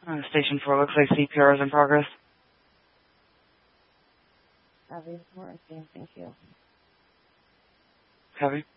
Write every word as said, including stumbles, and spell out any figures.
Uh, station four, looks like C P R is in progress. Copy. More, thank you. Copy.